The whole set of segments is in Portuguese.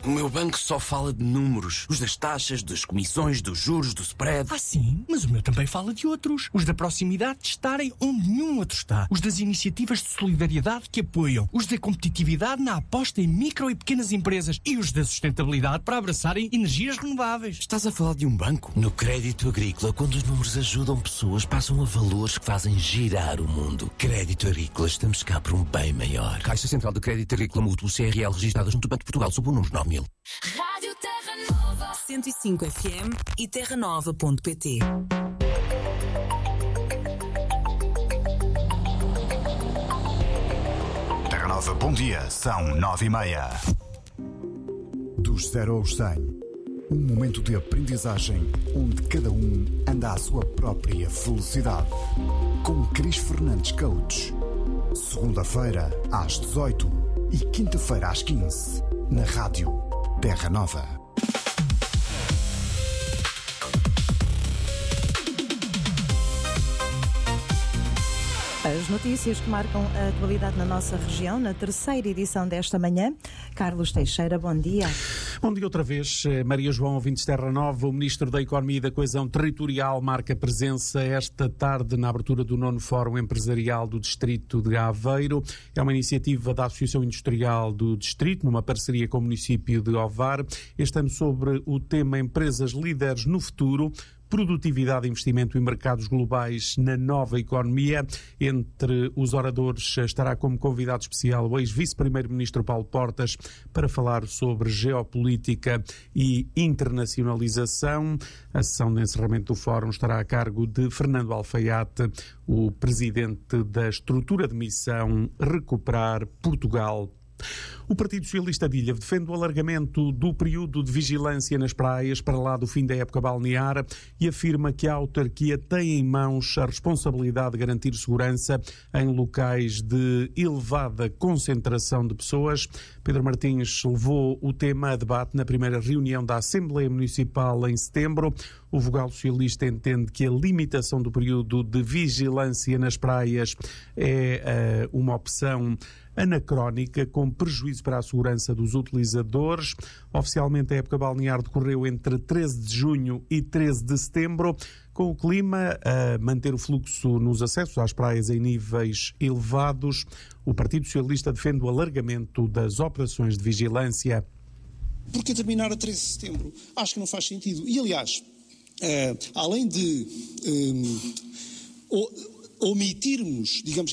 O meu banco só fala de números. Os das taxas, das comissões, dos juros, do spread. Ah, sim? Mas o meu também fala de outros. Os da proximidade de estarem onde nenhum outro está. Os das iniciativas de solidariedade que apoiam. Os da competitividade na aposta em micro e pequenas empresas. E os da sustentabilidade para abraçarem energias renováveis. Estás a falar de um banco? No Crédito Agrícola, quando os números ajudam pessoas, passam a valores que fazem girar o mundo. Crédito Agrícola, estamos cá por um bem maior. Caixa Central de Crédito Agrícola Mútuo CRL registrada junto ao Banco de Portugal sob o número 9000. Rádio Terra Nova 105 FM e terranova.pt. Terra Nova, bom dia, são 9h30. Dos 0 aos 100, um momento de aprendizagem onde cada um anda à sua própria velocidade. Com Cris Fernandes Coach. Segunda-feira às 18 e quinta-feira às 15, na Rádio Terra Nova. As notícias que marcam a atualidade na nossa região, na terceira edição desta manhã. Carlos Teixeira, bom dia. Bom dia outra vez, Maria João, ouvintes de Terra Nova. O Ministro da Economia e da Coesão Territorial marca presença esta tarde na abertura do 9º Fórum Empresarial do Distrito de Aveiro. É uma iniciativa da Associação Industrial do Distrito, numa parceria com o município de Ovar. Este ano sobre o tema Empresas Líderes no Futuro, produtividade, investimento e mercados globais na nova economia. Entre os oradores estará como convidado especial o ex-vice-primeiro-ministro Paulo Portas para falar sobre geopolítica e internacionalização. A sessão de encerramento do fórum estará a cargo de Fernando Alfaiate, o presidente da estrutura de missão Recuperar Portugal. O Partido Socialista de Ilha defende o alargamento do período de vigilância nas praias para lá do fim da época balnear e afirma que a autarquia tem em mãos a responsabilidade de garantir segurança em locais de elevada concentração de pessoas. Pedro Martins levou o tema a debate na primeira reunião da Assembleia Municipal em setembro. O vogal socialista entende que a limitação do período de vigilância nas praias é uma opção anacrónica, com prejuízo para a segurança dos utilizadores. Oficialmente, a época balnear decorreu entre 13 de junho e 13 de setembro, com o clima a manter o fluxo nos acessos às praias em níveis elevados. O Partido Socialista defende o alargamento das operações de vigilância. Porque terminar a 13 de setembro? Acho que não faz sentido. E, aliás, além de omitirmos, digamos,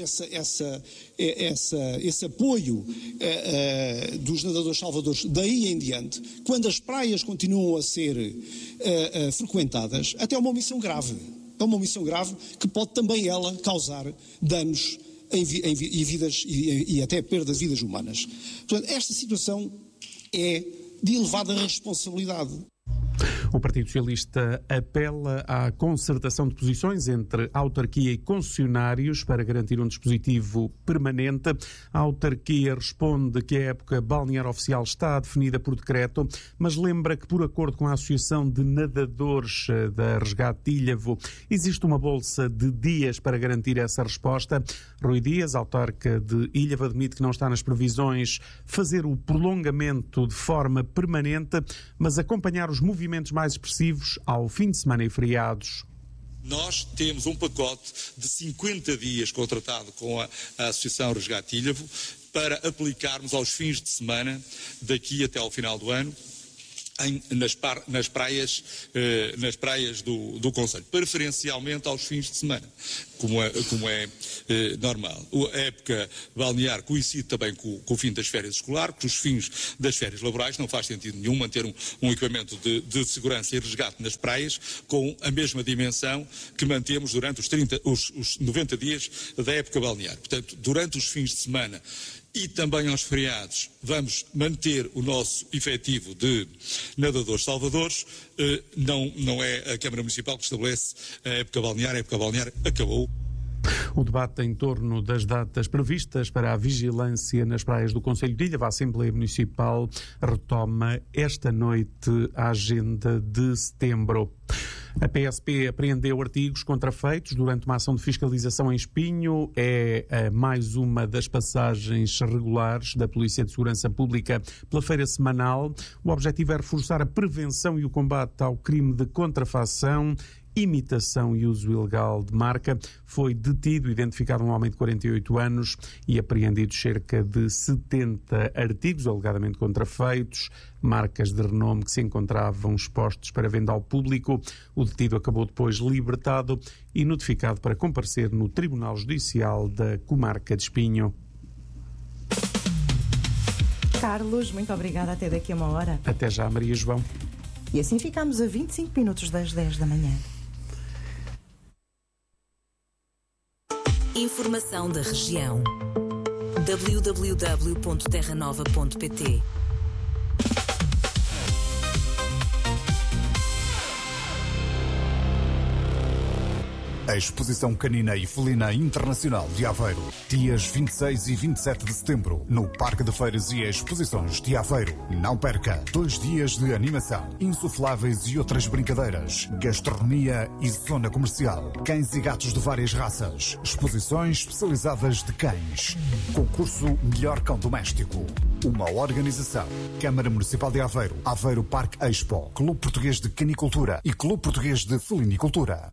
esse apoio dos nadadores salvadores daí em diante, quando as praias continuam a ser frequentadas, até é uma omissão grave. É uma omissão grave que pode também ela causar danos em vidas e até perda de vidas humanas. Portanto, esta situação é de elevada responsabilidade. O Partido Socialista apela à concertação de posições entre autarquia e concessionários para garantir um dispositivo permanente. A autarquia responde que a época balnear oficial está definida por decreto, mas lembra que, por acordo com a Associação de Nadadores da Resgate de Ilhavo, existe uma bolsa de dias para garantir essa resposta. Rui Dias, autarca de Ilhavo, admite que não está nas previsões fazer o prolongamento de forma permanente, mas acompanhar os movimentos mais expressivos ao fim de semana e feriados. Nós temos um pacote de 50 dias contratado com a Associação Resgate Ilhavo para aplicarmos aos fins de semana daqui até ao final do ano nas praias do concelho, preferencialmente aos fins de semana, como é normal. A época balnear coincide também com o fim das férias escolares, com os fins das férias laborais. Não faz sentido nenhum manter um equipamento de segurança e resgate nas praias com a mesma dimensão que mantemos durante os 90 dias da época balnear. Portanto, durante os fins de semana e também aos feriados, vamos manter o nosso efetivo de nadadores salvadores. Não é a Câmara Municipal que estabelece a época balnear acabou. O debate em torno das datas previstas para a vigilância nas praias do Concelho de Ilhavo, a Assembleia Municipal retoma esta noite a agenda de setembro. A PSP apreendeu artigos contrafeitos durante uma ação de fiscalização em Espinho. É mais uma das passagens regulares da Polícia de Segurança Pública pela feira semanal. O objetivo é reforçar a prevenção e o combate ao crime de contrafação, imitação e uso ilegal de marca. Foi detido, identificado um homem de 48 anos e apreendido cerca de 70 artigos alegadamente contrafeitos, marcas de renome que se encontravam expostos para venda ao público. O detido acabou depois libertado e notificado para comparecer no Tribunal Judicial da Comarca de Espinho. Carlos, muito obrigada. Até daqui a uma hora. Até já, Maria João. E assim ficamos a 25 minutos das 10 da manhã. Informação da região. www.terranova.pt. A Exposição Canina e Felina Internacional de Aveiro. Dias 26 e 27 de setembro, no Parque de Feiras e Exposições de Aveiro. Não perca 2 dias de animação, insufláveis e outras brincadeiras, gastronomia e zona comercial. Cães e gatos de várias raças. Exposições especializadas de cães. Concurso Melhor Cão Doméstico. Uma organização. Câmara Municipal de Aveiro, Aveiro Parque Expo, Clube Português de Canicultura e Clube Português de Felinicultura.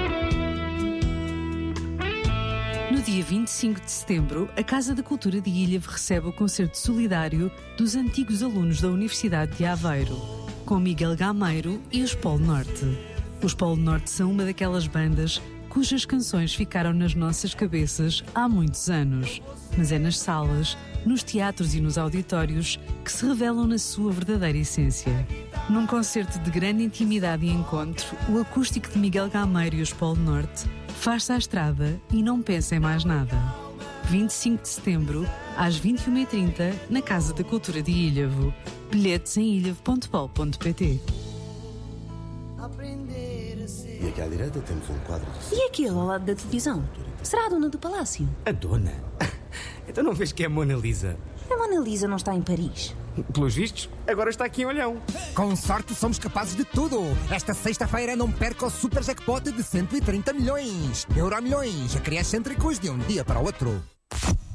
No dia 25 de setembro, a Casa da Cultura de Ilhavo recebe o concerto solidário dos antigos alunos da Universidade de Aveiro, com Miguel Gameiro e os Polo Norte. Os Polo Norte são uma daquelas bandas cujas canções ficaram nas nossas cabeças há muitos anos. Mas é nas salas, nos teatros e nos auditórios que se revelam na sua verdadeira essência. Num concerto de grande intimidade e encontro, o acústico de Miguel Gameiro e os Polo Norte faz-se à estrada e não pensa em mais nada. 25 de setembro, às 21h30, na Casa da Cultura de Ilhavo. Bilhetes em ilhavo.pol.pt. E aqui à direita temos um quadro de... E aquele ao lado da televisão? Será a dona do palácio? A dona? Então não vês que é a Mona Lisa? A Mona Lisa não está em Paris. Pelos vistos, agora está aqui em Olhão. Com sorte somos capazes de tudo. Esta sexta-feira não perca o super jackpot de 130 milhões. Euromilhões, a criar cêntricos de um dia para o outro.